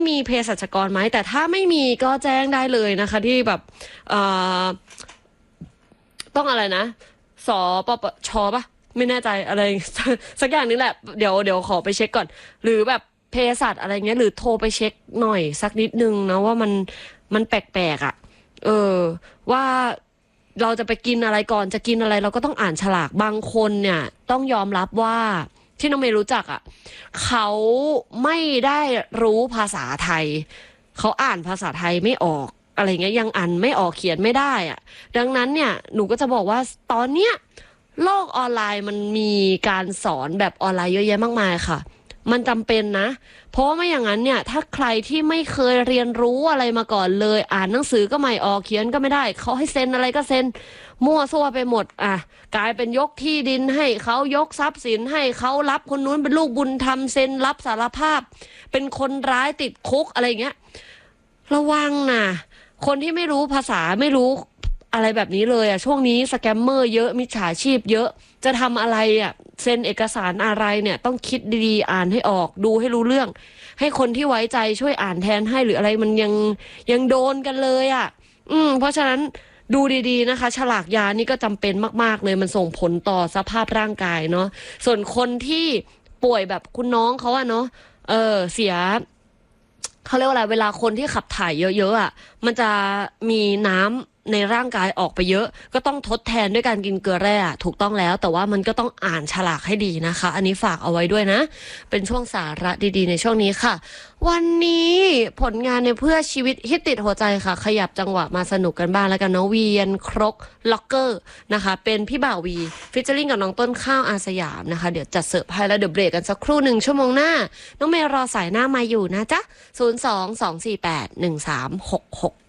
มีเภสัชกรไหมแต่ถ้าไม่มีก็แจ้งได้เลยนะคะที่แบบเอ่อต้องอะไรนะสปปชปะไม่แน่ใจอะไรสักอย่างนี้แหละเดี๋ยวขอไปเช็คก่อนหรือแบบเภสัชอะไรเงี้ยหรือโทรไปเช็คหน่อยสักนิดนึงนะว่ามันแปลกๆอ่ะเออว่าเราจะไปกินอะไรก่อนจะกินอะไรเราก็ต้องอ่านฉลากบางคนเนี่ยต้องยอมรับว่าที่น้องเมย์รู้จักอ่ะเขาไม่ได้รู้ภาษาไทยเขาอ่านภาษาไทยไม่ออกอะไรเงี้ยยังอ่านไม่ออกเขียนไม่ได้อ่ะดังนั้นเนี่ยหนูก็จะบอกว่าตอนเนี้ยโลกออนไลน์มันมีการสอนแบบออนไลน์เยอะแยะมากมายค่ะมันจำเป็นนะเพราะว่าไม่อย่างนั้นเนี่ยถ้าใครที่ไม่เคยเรียนรู้อะไรมาก่อนเลยอ่านหนังสือก็ไม่ออกเขียนก็ไม่ได้เขาให้เซ็นอะไรก็เซ็นมั่วซั่วไปหมดอ่ะกลายเป็นยกที่ดินให้เขายกทรัพย์สินให้เขารับคนนู้นเป็นลูกบุญธรรมเซ็นรับสารภาพเป็นคนร้ายติดคุกอะไรเงี้ยระวังนะคนที่ไม่รู้ภาษาไม่รู้อะไรแบบนี้เลยอ่ะช่วงนี้สแกมเมอร์เยอะมิจฉาชีพเยอะจะทำอะไรอ่ะเซ็นเอกสารอะไรเนี่ยต้องคิดดีๆอ่านให้ออกดูให้รู้เรื่องให้คนที่ไว้ใจช่วยอ่านแทนให้หรืออะไรมันยังโดนกันเลยอ่ะเพราะฉะนั้นดูดีๆนะคะฉลากยานี่ก็จำเป็นมากๆเลยมันส่งผลต่อสภาพร่างกายเนาะส่วนคนที่ป่วยแบบคุณน้องเขาอะเนาะเสียเขาเรียกว่าอะไรเวลาคนที่ขับถ่ายเยอะๆอ่ะมันจะมีน้ำในร่างกายออกไปเยอะก็ต้องทดแทนด้วยการกินเกลือแร่ถูกต้องแล้วแต่ว่ามันก็ต้องอ่านฉลากให้ดีนะคะอันนี้ฝากเอาไว้ด้วยนะเป็นช่วงสาระดีๆในช่วงนี้ค่ะวันนี้ผลงานในเพื่อชีวิตฮิตติดหัวใจค่ะขยับจังหวะมาสนุกกันบ้างแล้วกันเนาะเวียนครกล็อกเกอร์นะคะเป็นพี่บ่าววีฟิชเจอริ่งกับน้องต้นข้าวอาสยามนะคะเดี๋ยวจัดเสิร์ฟให้แล้วเดี๋ยวเบรกกันสักครู่1 ชั่วโมงหน้าน้องเมย์รอสายหน้ามาอยู่นะจ๊ะ02-248-1366